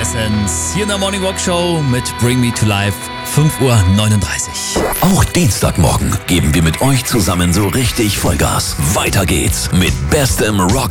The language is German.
Essence hier in der Morning Walk Show mit Bring Me to Life, 5:39 Uhr. Auch Dienstagmorgen geben wir mit euch zusammen so richtig Vollgas. Weiter geht's mit bestem Rock